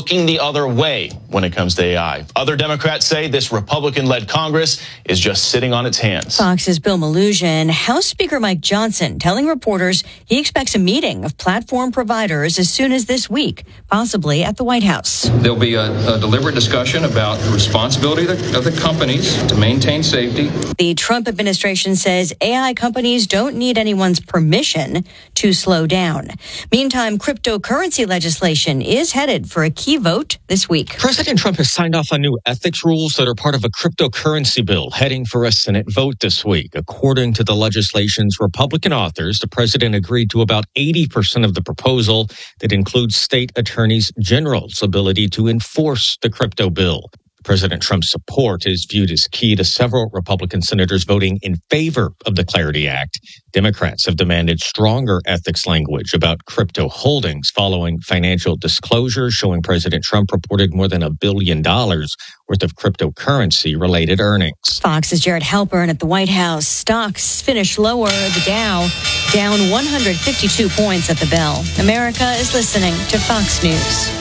looking the other way when it comes to AI. Other Democrats say this Republican-led Congress is just sitting on its hands. Fox's Bill Melugin, House Speaker Mike Johnson telling reporters he expects a meeting of platform providers as soon as this week, possibly at the White House. There'll be a deliberate discussion about the responsibility of the companies to maintain safety. The Trump administration says AI companies don't need anyone's permission to slow down. Meantime, cryptocurrency legislation is headed for a key vote this week. President Trump has signed off on new ethics rules that are part of a cryptocurrency bill heading for a Senate vote this week. According to the legislation's Republican authors, the president agreed to about 80% of the proposal that includes state attorneys general's ability to enforce the crypto bill. President Trump's support is viewed as key to several Republican senators voting in favor of the Clarity Act. Democrats have demanded stronger ethics language about crypto holdings following financial disclosures showing President Trump reported more than $1 billion worth of cryptocurrency-related earnings. Fox's Jared Halpern at the White House. Stocks finish lower. The Dow down 152 points at the bell. America is listening to Fox News.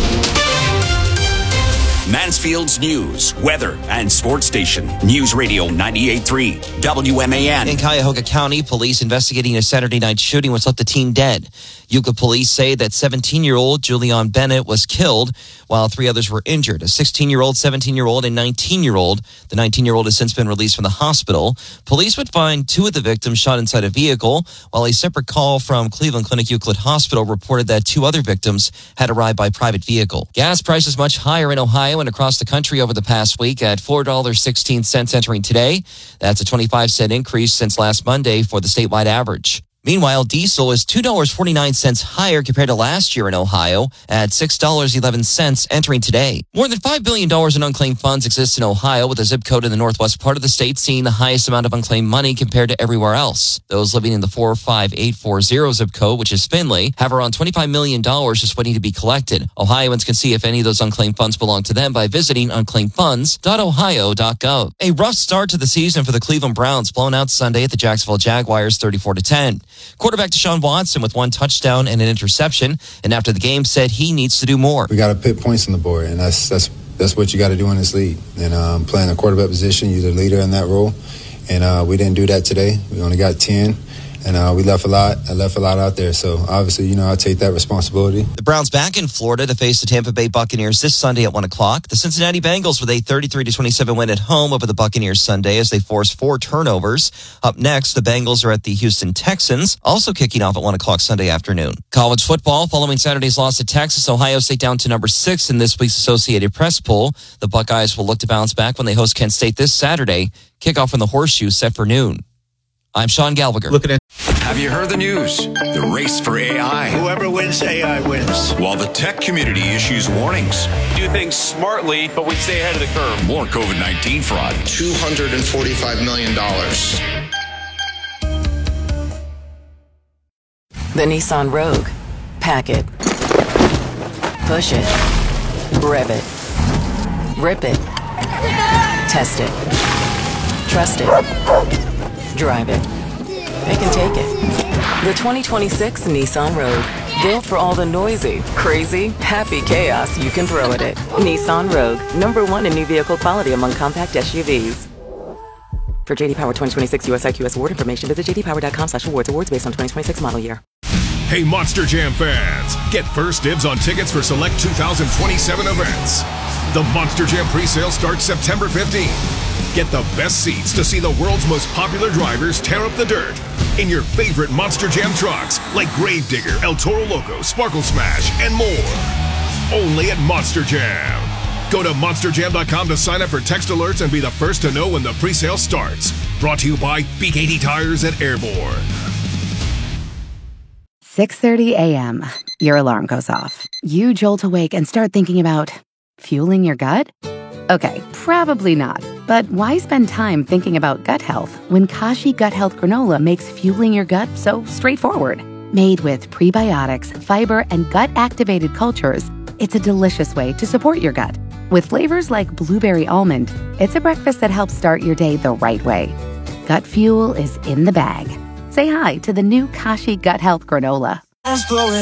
Mansfield's news, weather, and sports station. News Radio 98.3 WMAN. In Cuyahoga County, police investigating a Saturday night shooting which left a teen dead. Yucca police say that 17-year-old Julian Bennett was killed while 3 others were injured. A 16-year-old, 17-year-old, and 19-year-old. The 19-year-old has since been released from the hospital. Police would find 2 of the victims shot inside a vehicle, while a separate call from Cleveland Clinic Euclid Hospital reported that 2 other victims had arrived by private vehicle. Gas prices much higher in Ohio and across the country over the past week at $4.16 entering today. That's a 25-cent increase since last Monday for the statewide average. Meanwhile, diesel is $2.49 higher compared to last year in Ohio at $6.11 entering today. More than $5 billion in unclaimed funds exists in Ohio, with a zip code in the northwest part of the state seeing the highest amount of unclaimed money compared to everywhere else. Those living in the 45840 zip code, which is Findlay, have around $25 million just waiting to be collected. Ohioans can see if any of those unclaimed funds belong to them by visiting unclaimedfunds.ohio.gov. A rough start to the season for the Cleveland Browns, blown out Sunday at the Jacksonville Jaguars 34-10. Quarterback Deshaun Watson with 1 touchdown and an interception, and after the game said he needs to do more. We got to put points on the board, and that's what you got to do in this league. And playing the quarterback position, you're the leader in that role, and we didn't do that today. We only got 10. And we left a lot. I left a lot out there. So, obviously, I take that responsibility. The Browns back in Florida to face the Tampa Bay Buccaneers this Sunday at 1 o'clock. The Cincinnati Bengals with a 33-27 win at home over the Buccaneers Sunday as they force 4 turnovers. Up next, the Bengals are at the Houston Texans, also kicking off at 1 o'clock Sunday afternoon. College football, following Saturday's loss to Texas, Ohio State down to number 6 in this week's Associated Press poll. The Buckeyes will look to bounce back when they host Kent State this Saturday. Kickoff from the Horseshoe set for noon. I'm Sean Gallagher. Have you heard the news? The race for AI. Whoever wins AI wins. While the tech community issues warnings. Do things smartly, but we stay ahead of the curve. More COVID-19 fraud. $245 million. The Nissan Rogue. Pack it. Push it. Rev it. Rip it. Test it. Trust it. Drive it. They can take it. The 2026 Nissan Rogue. Built for all the noisy, crazy, happy chaos you can throw at it. Nissan Rogue. #1 in new vehicle quality among compact SUVs. For JD Power 2026 US IQS award information, visit jdpower.com/awards. Awards based on 2026 model year. Hey, Monster Jam fans. Get first dibs on tickets for select 2027 events. The Monster Jam presale starts September 15th. Get the best seats to see the world's most popular drivers tear up the dirt in your favorite Monster Jam trucks like Gravedigger, El Toro Loco, Sparkle Smash, and more. Only at Monster Jam. Go to monsterjam.com to sign up for text alerts and be the first to know when the presale starts. Brought to you by BKT Tires at Airborne. 6:30 a.m. Your alarm goes off. You jolt awake and start thinking about fueling your gut? Okay, probably not. But why spend time thinking about gut health when Kashi Gut Health Granola makes fueling your gut so straightforward? Made with prebiotics, fiber, and gut-activated cultures, it's a delicious way to support your gut. With flavors like blueberry almond, it's a breakfast that helps start your day the right way. Gut fuel is in the bag. Say hi to the new Kashi Gut Health Granola.